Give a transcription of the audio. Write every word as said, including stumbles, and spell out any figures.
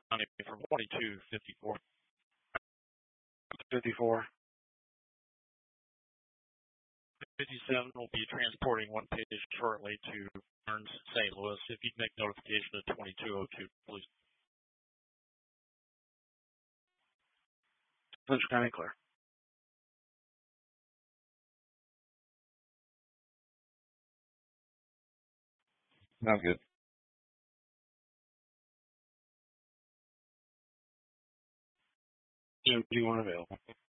from twenty-two fifty-four. fifty-four. fifty-seven will be transporting one page shortly to Burns, Saint Louis. If you'd make notification of twenty-two oh two, please. Central County clear. Sounds good. Jim, do you want available?